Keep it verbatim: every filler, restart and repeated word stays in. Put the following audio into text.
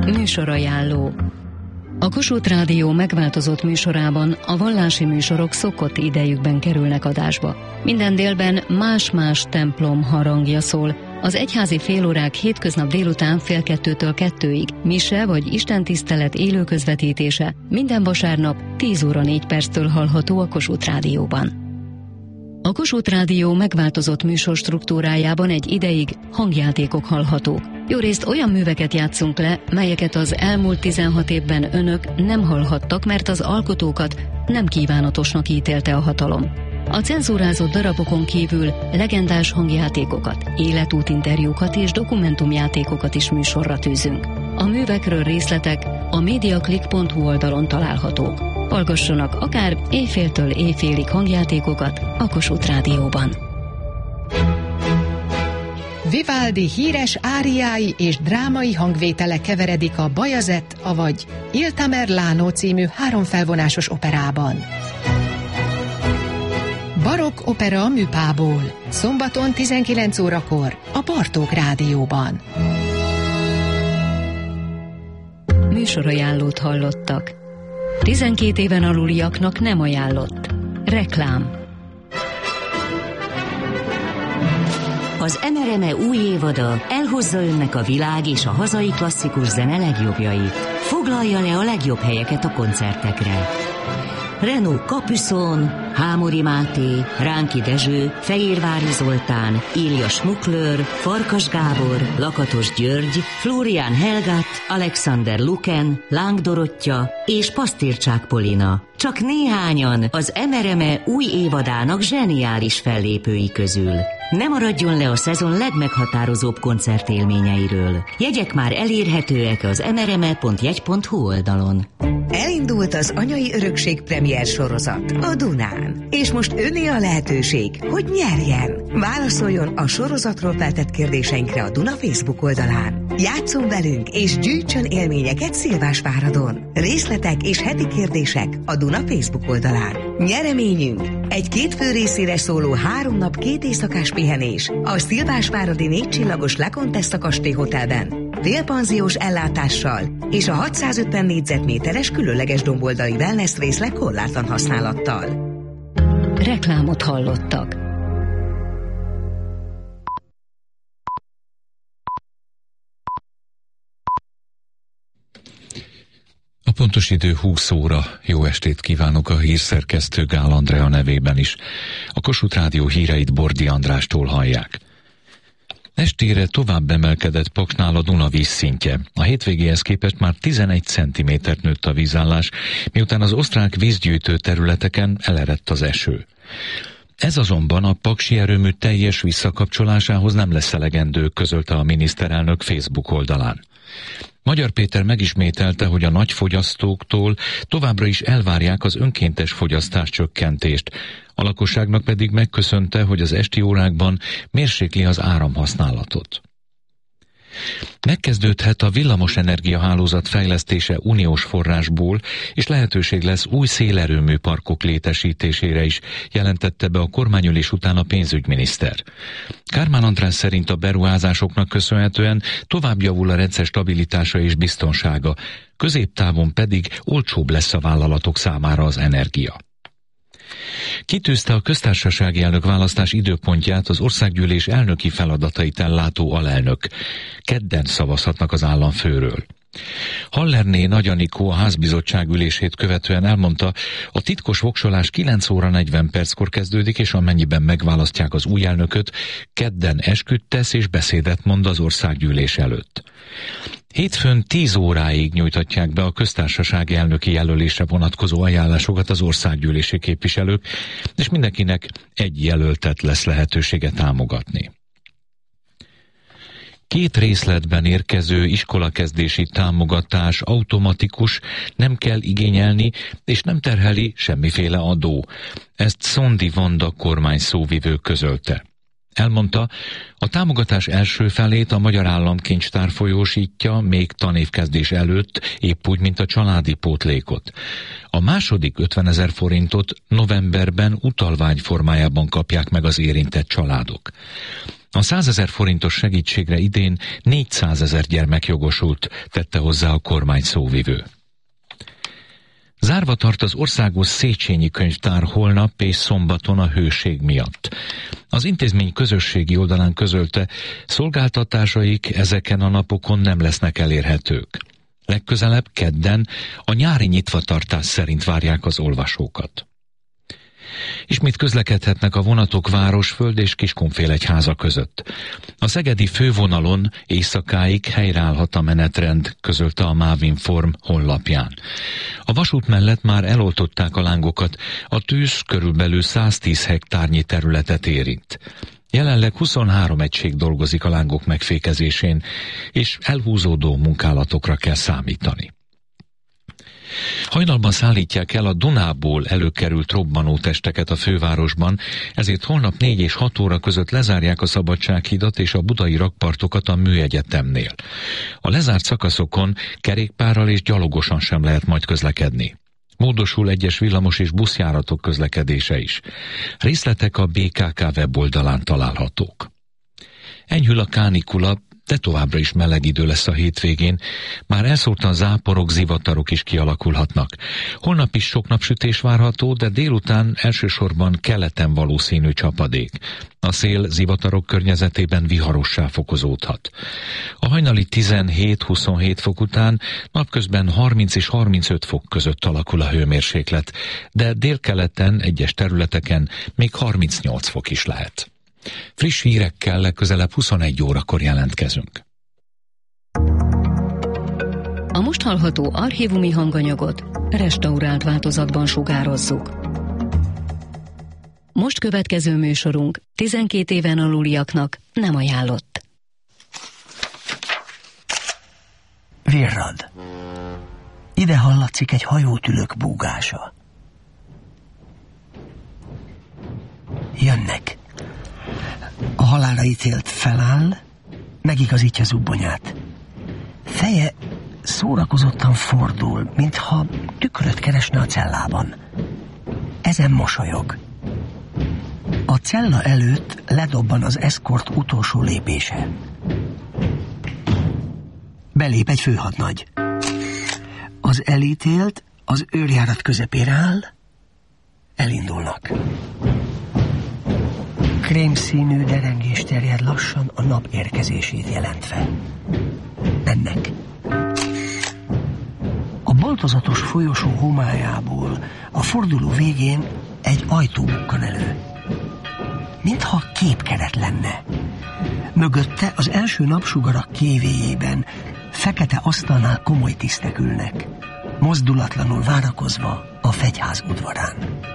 Műsorajánló. A Kossuth Rádió megváltozott műsorában a vallási műsorok szokott idejükben kerülnek adásba. Minden délben más-más templom harangja szól. Az egyházi félórák hétköznap délután fél kettőtől kettőig, mise vagy istentisztelet élő közvetítése minden vasárnap tíz óra négy perctől hallható a Kossuth Rádióban. A Kossuth Rádió megváltozott műsor struktúrájában egy ideig hangjátékok hallhatók. Jórészt olyan műveket játszunk le, melyeket az elmúlt tizenhat évben önök nem hallhattak, mert az alkotókat nem kívánatosnak ítélte a hatalom. A cenzúrázott darabokon kívül legendás hangjátékokat, életútinterjúkat és dokumentumjátékokat is műsorra tűzünk. A művekről részletek a mediaclick pont hu oldalon találhatók. Hallgassanak akár éjféltől éjfélig hangjátékokat a Kossuth Rádióban. Vivaldi híres áriái és drámai hangvétele keveredik a Bajazett, avagy Il Tamerlano című háromfelvonásos operában. Barokk opera műpából, szombaton tizenkilenc órakor a Bartók Rádióban. Műsorajánlót hallottak. tizenkét éven aluliaknak nem ajánlott. Reklám. Az em er em e új évada elhozza önnek a világ és a hazai klasszikus zene legjobbjait. Foglalja le a legjobb helyeket a koncertekre. Renaud Capuçon, Hámori Máté, Ránki Dezső, Fehérvári Zoltán, Ilja Schmuckler, Farkas Gábor, Lakatos György, Florian Helgat, Alexander Luken, Láng Dorottya és Pasztircsák Polina. Csak néhányan az em er em e új évadának zseniális fellépői közül. Ne maradjon le a szezon legmeghatározóbb koncertélményeiről. Jegyek már elérhetőek az em er em e pont jegy pont hu oldalon. Elindult az Anyai Örökség premier sorozat a Dunán. És most öné a lehetőség, hogy nyerjen. Válaszoljon a sorozatról feltett kérdéseinkre a Duna Facebook oldalán. Játsszon velünk és gyűjtsön élményeket Szilvásváradon. Részletek és heti kérdések a Duna Facebook oldalán. Nyereményünk egy két fő részére szóló három nap két éjszakás pihenés a Szilvásváradi négy csillagos Le Contessa kastély hotelben, félpanziós ellátással és a hatszázötven négyzetméteres különleges domboldali wellness részleg korlátlan használattal. Reklámot hallottak. A pontos idő húsz óra. Jó estét kívánok a hírszerkesztő Gál Andrea nevében is. A Kossuth Rádió híreit Bordi Andrástól hallják. Estére tovább emelkedett Paknál a Duna vízszintje. A hétvégéhez képest már tizenegy centimétert nőtt a vízállás, miután az osztrák vízgyűjtő területeken elerett az eső. Ez azonban a paksi erőmű teljes visszakapcsolásához nem lesz elegendő, közölte a miniszterelnök Facebook oldalán. Magyar Péter megismételte, hogy a nagyfogyasztóktól továbbra is elvárják az önkéntes fogyasztás csökkentést. A lakosságnak pedig megköszönte, hogy az esti órákban mérsékli az áramhasználatot. Megkezdődhet a villamosenergia hálózat fejlesztése uniós forrásból, és lehetőség lesz új szélerőmű parkok létesítésére is, jelentette be a kormányülés után a pénzügyminiszter. Kármán András szerint a beruházásoknak köszönhetően tovább javul a rendszer stabilitása és biztonsága, középtávon pedig olcsóbb lesz a vállalatok számára az energia. Kitűzte a köztársasági elnök választás időpontját az országgyűlés elnöki feladatait ellátó alelnök. Kedden szavazhatnak az államfőről. Hallerné Nagy Anikó a házbizottság ülését követően elmondta, a titkos voksolás kilenc óra negyven perckor kezdődik, és amennyiben megválasztják az új elnököt, kedden esküt tesz és beszédet mond az országgyűlés előtt. Hétfőn tíz óráig nyújthatják be a köztársasági elnöki jelölésre vonatkozó ajánlásokat az országgyűlési képviselők, és mindenkinek egy jelöltet lesz lehetősége támogatni. Két részletben érkező iskolakezdési támogatás automatikus, nem kell igényelni, és nem terheli semmiféle adó. Ezt Szondi Vanda kormány szóvivő közölte. Elmondta, a támogatás első felét a Magyar Államkincstár folyósítja még tanévkezdés előtt, épp úgy, mint a családi pótlékot. A második ötvenezer forintot novemberben utalvány formájában kapják meg az érintett családok. A százezer forintos segítségre idén négyszázezer gyermek jogosult, tette hozzá a kormány szóvivő. Zárva tart az Országos Széchenyi Könyvtár holnap és szombaton a hőség miatt. Az intézmény közösségi oldalán közölte, szolgáltatásaik ezeken a napokon nem lesznek elérhetők. Legközelebb kedden a nyári nyitvatartás szerint várják az olvasókat. Ismét közlekedhetnek a vonatok Városföld és Kiskunfélegyháza között. A szegedi fővonalon éjszakáig helyreállhat a menetrend, közölte a Mávinform honlapján. A vasút mellett már eloltották a lángokat, a tűz körülbelül száztíz hektárnyi területet érint. Jelenleg huszonhárom egység dolgozik a lángok megfékezésén, és elhúzódó munkálatokra kell számítani. Hajnalban szállítják el a Dunából előkerült robbanótesteket a fővárosban, ezért holnap négy és hat óra között lezárják a Szabadsághidat és a budai rakpartokat a Műegyetemnél. A lezárt szakaszokon kerékpárral és gyalogosan sem lehet majd közlekedni. Módosul egyes villamos és buszjáratok közlekedése is. Részletek a bé ká ká weboldalán találhatók. Enyhül a kánikula, de továbbra is meleg idő lesz a hétvégén, már elszórtan záporok, zivatarok is kialakulhatnak. Holnap is sok napsütés várható, de délután elsősorban keleten valószínű csapadék. A szél zivatarok környezetében viharossá fokozódhat. A hajnali tizenhét-huszonhét fok után napközben harminc és harmincöt fok között alakul a hőmérséklet, de délkeleten egyes területeken még harmincnyolc fok is lehet. Friss hírekkel legközelebb huszonegy órakor jelentkezünk. A most hallható archívumi hanganyagot restaurált változatban sugározzuk. Most következő műsorunk tizenkét éven aluliaknak nem ajánlott. Virrad. Ide hallatszik egy hajótülök búgása. Jönnek. A halálra ítélt feláll, megigazítja zubbonyát. Feje szórakozottan fordul, mintha tükröt keresne a cellában. Ezen mosolyog. A cella előtt ledobban az eszkort utolsó lépése. Belép egy főhadnagy. Az elítélt az őrjárat közepére áll, elindulnak. Krémszínű derengés terjed lassan a nap érkezését jelentve. Mennek. A boltozatos folyosó homályából a forduló végén egy ajtó bukkan elő. Mintha képkeret lenne. Mögötte az első napsugarak kévéjében fekete asztalnál komoly tisztek ülnek, mozdulatlanul várakozva a fegyház udvarán.